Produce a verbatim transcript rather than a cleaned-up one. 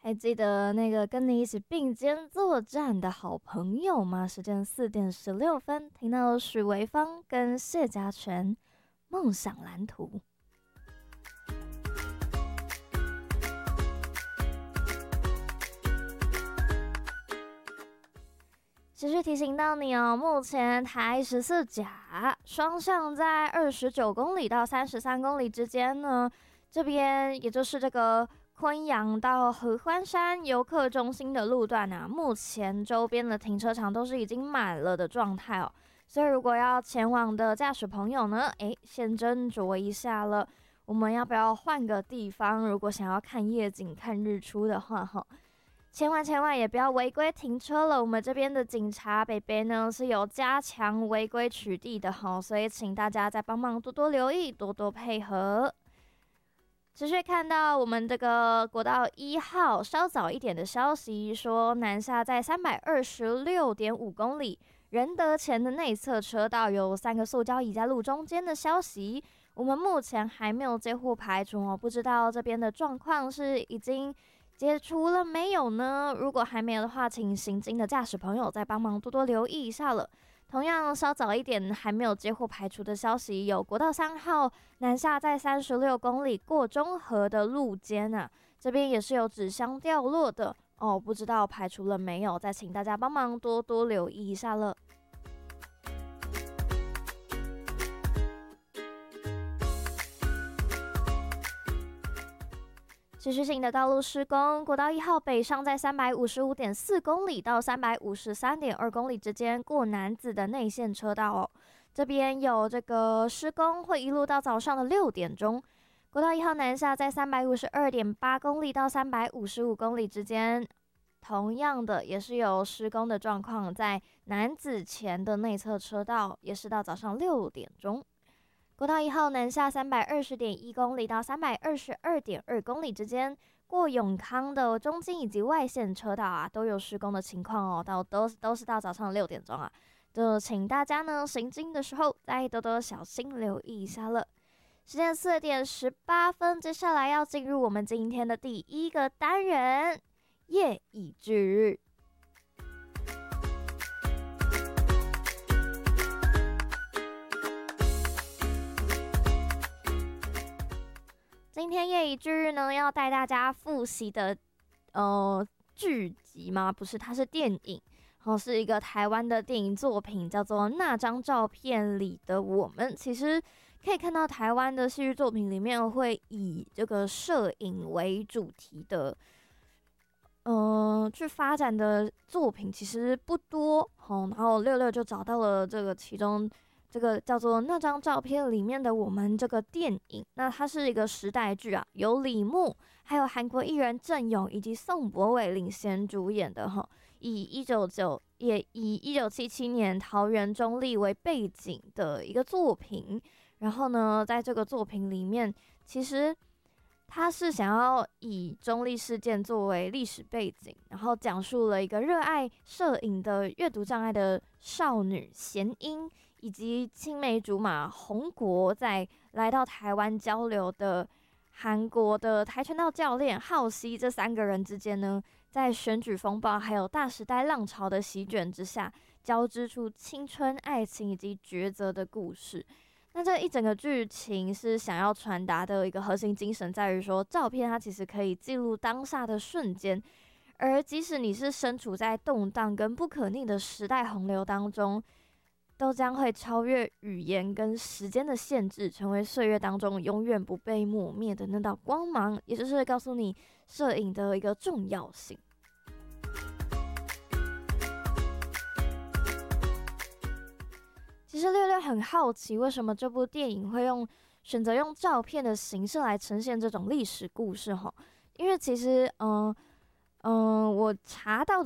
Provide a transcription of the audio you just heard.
还记得那个跟你一起并肩作战的好朋友吗？时间四点十六分，听到许维芳跟谢家全《梦想蓝图》。持续提醒到你哦，目前台十四甲双向在二十九公里到三十三公里之间呢，这边也就是这个昆阳到合欢山游客中心的路段啊，目前周边的停车场都是已经满了的状态哦。所以如果要前往的驾驶朋友呢，诶，先斟酌一下了，我们要不要换个地方？如果想要看夜景、看日出的话，哈。千万千万也不要违规停车了，我们这边的警察北北呢是有加强违规取缔的哈，所以请大家再帮忙多多留意，多多配合。持续看到我们这个国道一号稍早一点的消息，说南下在三百二十六点五公里，仁德前的内侧车道有三个塑胶椅在路中间的消息，我们目前还没有接获排除哦，不知道这边的状况是已经解除了没有呢？如果还没有的话，请行经的驾驶朋友再帮忙多多留意一下了。同样稍早一点还没有接获排除的消息，有国道三号南下在三十六公里过中和的路肩啊，这边也是有纸箱掉落的哦，不知道排除了没有？再请大家帮忙多多留意一下了。持续性的道路施工，国道一号北上在三百五十五点四公里到三百五十三点二公里之间过南子的内线车道哦，这边有这个施工，会一路到早上的六点钟。国道一号南下在三百五十二点八公里到三百五十五公里之间，同样的也是有施工的状况，在南子前的内侧车道也是到早上六点钟。国道一号南下三百二十点一公里到三百二十二点二公里之间，过永康的中间以及外线车道啊，都有施工的情况哦，到都都是到早上六点钟啊，就请大家呢行经的时候再多多小心留意一下了。时间四点十八分，接下来要进入我们今天的第一个单元——夜以继日。今天夜以继日呢，要带大家复习的呃剧集吗？不是，它是电影，然后是一个台湾的电影作品，叫做《那张照片里的我们》。其实可以看到，台湾的戏剧作品里面会以这个摄影为主题的，呃，去发展的作品其实不多。好，然后六六就找到了这个其中。这个叫做那张照片里面的我们这个电影，那它是一个时代剧啊，由李牧还有韩国艺人郑勇以及宋柏伟领衔主演的哈，以一九九也以一九七七年桃园中立为背景的一个作品。然后呢，在这个作品里面，其实他是想要以中立事件作为历史背景，然后讲述了一个热爱摄影的阅读障碍的少女贤英，以及青梅竹马洪国在来到台湾交流的韩国的跆拳道教练浩熙，这三个人之间呢，在选举风暴还有大时代浪潮的席卷之下，交织出青春、爱情以及抉择的故事。那这一整个剧情是想要传达的一个核心精神，在于说，照片它其实可以记录当下的瞬间，而即使你是身处在动荡跟不可逆的时代洪流当中，都将会超越语言跟时间的限制，成为岁月当中永远不被抹灭的那道光芒，也就是告诉你摄影的一个重要性。其实六六很好奇，为什么这部电影会用选择用照片的形式来呈现这种历史故事哈？因为其实，嗯、呃、嗯、呃，我查到的。